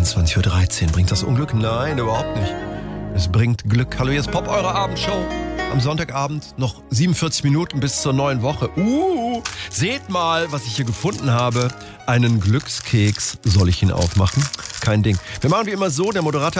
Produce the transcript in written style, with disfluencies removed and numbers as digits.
21:13 Uhr. Bringt das Unglück? Nein, überhaupt nicht. Es bringt Glück. Hallo, hier ist Pop, eure Abendshow. Am Sonntagabend noch 47 Minuten bis zur neuen Woche. Seht mal, was ich hier gefunden habe. Einen Glückskeks. Soll ich ihn aufmachen? Kein Ding. Wir machen wie immer so, der Moderator